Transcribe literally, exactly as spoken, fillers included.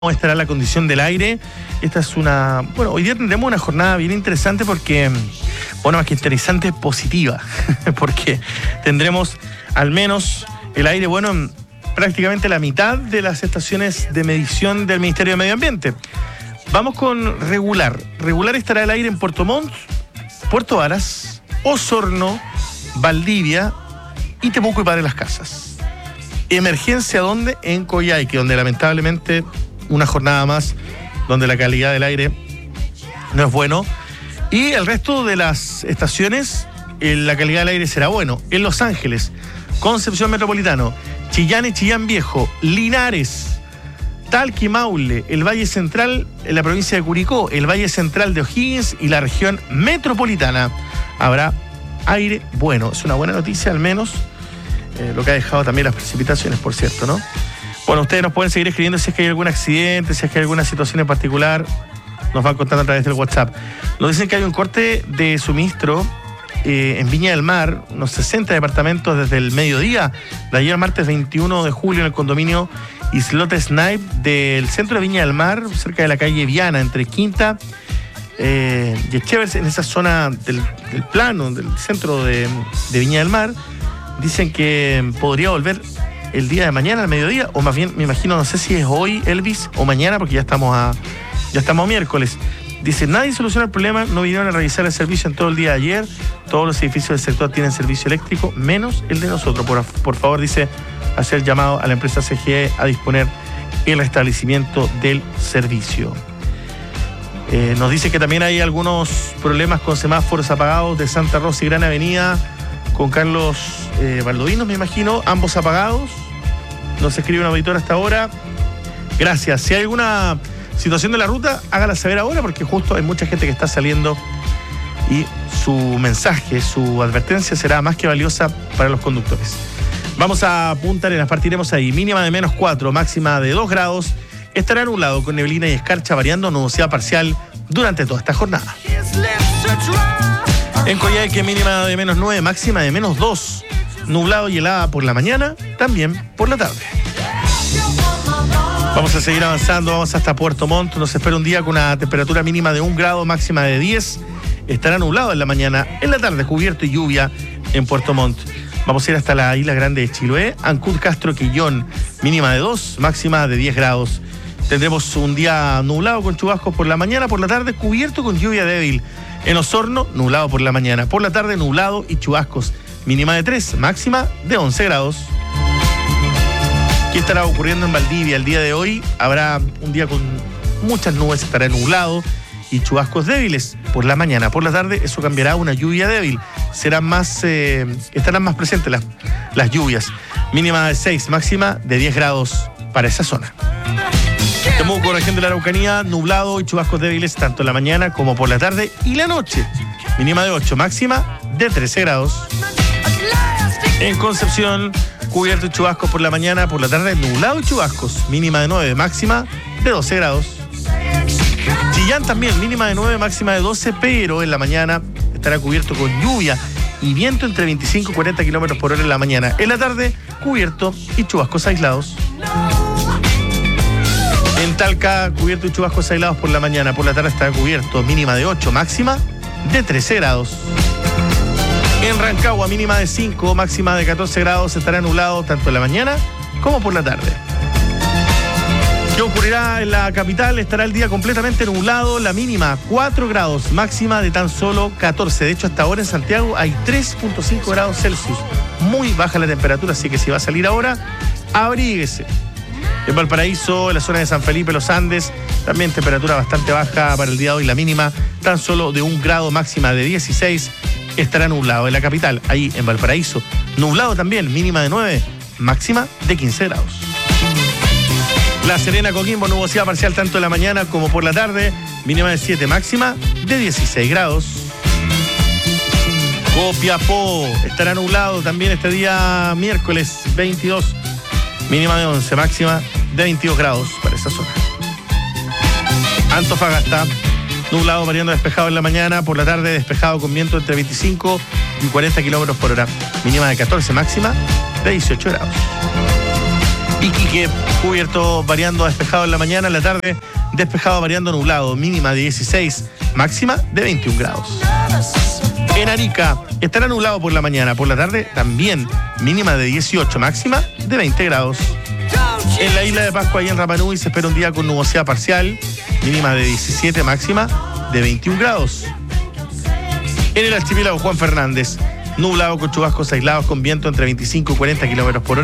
¿Cómo estará la condición del aire? Esta es una... Bueno, hoy día tendremos una jornada bien interesante porque... Bueno, más que interesante, positiva. Porque tendremos al menos el aire bueno en prácticamente la mitad de las estaciones de medición del Ministerio de Medio Ambiente. Vamos con regular. Regular estará el aire en Puerto Montt, Puerto Varas, Osorno, Valdivia y Temuco y Padre Las Casas. Emergencia, ¿dónde? En Coyhaique, donde lamentablemente... una jornada más donde la calidad del aire no es bueno. Y el resto de las estaciones, eh, la calidad del aire será bueno. En Los Ángeles, Concepción Metropolitano, Chillán y Chillán Viejo, Linares, Talca y Maule, el Valle Central en la provincia de Curicó, el Valle Central de O'Higgins y la región metropolitana. Habrá aire bueno. Es una buena noticia, al menos, eh, lo que ha dejado también las precipitaciones, por cierto, ¿no? Bueno, ustedes nos pueden seguir escribiendo si es que hay algún accidente, si es que hay alguna situación en particular. Nos van contando a través del WhatsApp. Nos dicen que hay un corte de suministro eh, en Viña del Mar, unos sesenta departamentos desde el mediodía de ayer martes veintiuno de julio en el condominio Islote Snipe del centro de Viña del Mar, cerca de la calle Viana, entre Quinta eh, y Echevers, en esa zona del, del plano, del centro de, de Viña del Mar. Dicen que podría volver el día de mañana al mediodía, o más bien me imagino, no sé si es hoy, Elvis, o mañana, porque ya estamos a ya estamos a miércoles. Dice, nadie soluciona el problema, no vinieron a revisar el servicio en todo el día de ayer, todos los edificios del sector tienen servicio eléctrico, menos el de nosotros. Por, por favor, dice, hacer llamado a la empresa C G E a disponer el restablecimiento del servicio. Eh, nos dice que también hay algunos problemas con semáforos apagados de Santa Rosa y Gran Avenida, con Carlos eh, Valdovinos, me imagino, ambos apagados. Nos escribe un auditor hasta ahora. Gracias. Si hay alguna situación de la ruta, hágala saber ahora, porque justo hay mucha gente que está saliendo y su mensaje, su advertencia será más que valiosa para los conductores. Vamos a Punta Arenas, partiremos ahí. Mínima de menos cuatro, máxima de dos grados. Estará nublado con neblina y escarcha variando, nubosidad parcial durante toda esta jornada. En Coyhaique, mínima de menos nueve, máxima de menos dos. Nublado y helada por la mañana, también por la tarde. Vamos a seguir avanzando, vamos hasta Puerto Montt. Nos espera un día con una temperatura mínima de un grado, máxima de diez. Estará nublado en la mañana, en la tarde cubierto y lluvia en Puerto Montt. Vamos a ir hasta la isla grande de Chiloé, Ancud, Castro, Quillón, mínima de dos, máxima de diez grados. Tendremos un día nublado con chubascos por la mañana, por la tarde cubierto con lluvia débil. En Osorno, nublado por la mañana. Por la tarde, nublado y chubascos. Mínima de tres, máxima de once grados. ¿Qué estará ocurriendo en Valdivia el día de hoy? Habrá un día con muchas nubes, estará nublado y chubascos débiles por la mañana. Por la tarde, eso cambiará a una lluvia débil. Serán más, eh, estarán más presentes las, las lluvias. Mínima de seis, máxima de diez grados para esa zona. Temuco, región de la Araucanía, nublado y chubascos débiles tanto en la mañana como por la tarde y la noche. Mínima de ocho, máxima de trece grados. En Concepción, cubierto y chubascos por la mañana, por la tarde nublado y chubascos. Mínima de nueve, máxima de doce grados. Chillán también, mínima de nueve, máxima de doce, pero en la mañana estará cubierto con lluvia y viento entre veinticinco y cuarenta kilómetros por hora en la mañana. En la tarde, cubierto y chubascos aislados. En Talca, cubierto y chubascos aislados por la mañana. Por la tarde estará cubierto, mínima de ocho, máxima de trece grados. En Rancagua, mínima de cinco, máxima de catorce grados. Estará nublado tanto en la mañana como por la tarde. ¿Qué ocurrirá en la capital? Estará el día completamente nublado. La mínima cuatro grados, máxima de tan solo catorce. De hecho, hasta ahora en Santiago hay tres punto cinco grados Celsius. Muy baja la temperatura, así que si va a salir ahora, abríguese. En Valparaíso, en la zona de San Felipe, los Andes, también temperatura bastante baja para el día de hoy. La mínima tan solo de un grado, máxima de dieciséis. Estará nublado en la capital, ahí en Valparaíso. Nublado también, mínima de nueve, máxima de quince grados. La Serena, Coquimbo, nubosidad parcial tanto en la mañana como por la tarde. Mínima de siete, máxima de dieciséis grados. Copiapó, estará nublado también este día miércoles veintidós. Mínima de once, máxima de veintidós grados para esa zona. Antofagasta, nublado, variando despejado en la mañana, por la tarde despejado con viento entre veinticinco y cuarenta kilómetros por hora. Mínima de catorce, máxima de dieciocho grados. Iquique, cubierto variando a despejado en la mañana, en la tarde despejado variando nublado, mínima de dieciséis, máxima de veintiún grados. En Arica estará nublado por la mañana, por la tarde también, mínima de dieciocho, máxima de veinte grados. En la isla de Pascua y en Rapa Nui se espera un día con nubosidad parcial, mínima de diecisiete, máxima de veintiún grados. En el archipiélago Juan Fernández, nublado con chubascos aislados con viento entre veinticinco y cuarenta kilómetros por hora.